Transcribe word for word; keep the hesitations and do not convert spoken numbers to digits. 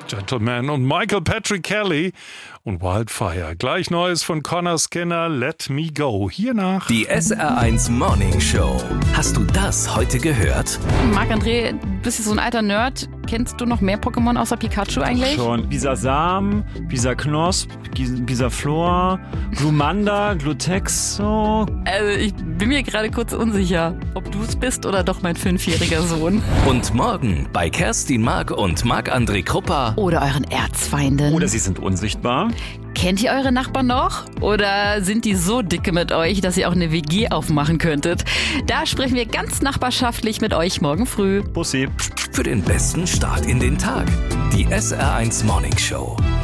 Gentleman und Michael Patrick Kelly und Wildfire. Gleich Neues von Connor Skinner, Let Me Go. Hiernach die S R eins Morning Show. Hast du das heute gehört? Marc-André, du bist ja so ein alter Nerd. Kennst du noch mehr Pokémon außer Pikachu eigentlich? Schon. Bisasam, Bisaknosp, Bisaflor, Glumanda, Glutexo. Also ich bin mir gerade kurz unsicher, ob du es bist oder doch mein fünfjähriger Sohn. Und morgen bei Kerstin Mark und Marc-André Krupper. Oder euren Erzfeinden. Oder sie sind unsichtbar. Kennt ihr eure Nachbarn noch? Oder sind die so dicke mit euch, dass ihr auch eine W G aufmachen könntet? Da sprechen wir ganz nachbarschaftlich mit euch morgen früh. Bussi. Für den besten Start in den Tag. Die S R eins Morning Show.